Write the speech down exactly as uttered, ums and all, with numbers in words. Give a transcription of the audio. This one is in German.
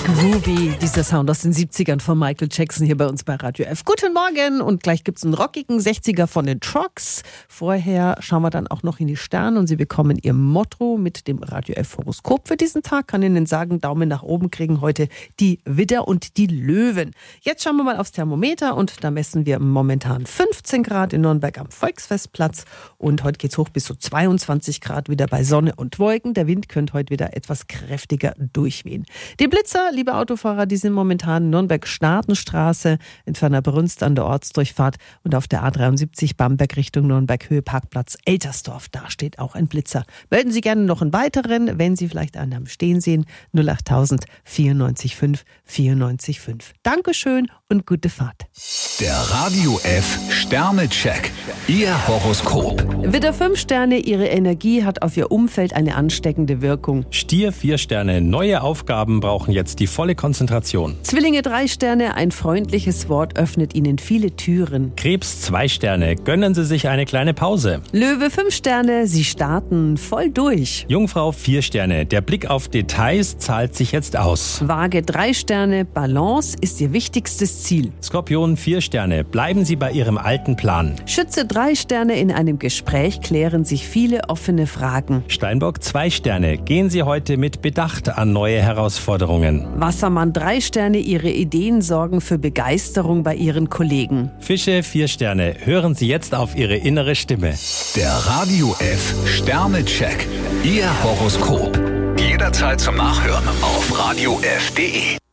Groovy, dieser Sound aus den siebzigern von Michael Jackson hier bei uns bei Radio F. Guten Morgen und gleich gibt's einen rockigen sechziger von den Trucks. Vorher schauen wir dann auch noch in die Sterne und Sie bekommen Ihr Motto mit dem Radio F Horoskop für diesen Tag. Kann Ihnen sagen, Daumen nach oben kriegen heute die Widder und die Löwen. Jetzt schauen wir mal aufs Thermometer und da messen wir momentan fünfzehn Grad in Nürnberg am Volksfestplatz und heute geht's hoch bis zu zweiundzwanzig Grad wieder bei Sonne und Wolken. Der Wind könnte heute wieder etwas kräftiger durchwehen. Die Blitzer, liebe Autofahrer, die sind momentan Nürnberg-Staatenstraße, in Fernerbrunst an der Ortsdurchfahrt und auf der A dreiundsiebzig Bamberg Richtung Nürnberg, Höhe Parkplatz Eltersdorf. Da steht auch ein Blitzer. Melden Sie gerne noch einen weiteren, wenn Sie vielleicht einen am Stehen sehen. null acht tausend vierundneunzig fünf vierundneunzig fünf. Dankeschön und gute Fahrt. Der Radio F Sternecheck. Ihr Horoskop. Widder fünf Sterne, Ihre Energie hat auf Ihr Umfeld eine ansteckende Wirkung. Stier vier Sterne, neue Aufgaben brauchen jetzt die volle Konzentration. Zwillinge drei Sterne, ein freundliches Wort öffnet Ihnen viele Türen. Krebs zwei Sterne, gönnen Sie sich eine kleine Pause. Löwe fünf Sterne, Sie starten voll durch. Jungfrau vier Sterne, der Blick auf Details zahlt sich jetzt aus. Waage drei Sterne, Balance ist Ihr wichtigstes Ziel. Skorpion vier Sterne, bleiben Sie bei Ihrem alten Plan. Schütze drei Sterne, in einem Gespräch klären sich viele offene Fragen. Steinbock zwei Sterne, gehen Sie heute mit Bedacht an neue Herausforderungen. Wassermann drei Sterne, Ihre Ideen sorgen für Begeisterung bei Ihren Kollegen. Fische vier Sterne, hören Sie jetzt auf Ihre innere Stimme. Der Radio F Sternecheck. Ihr Horoskop. Jederzeit zum Nachhören auf radio f punkt de.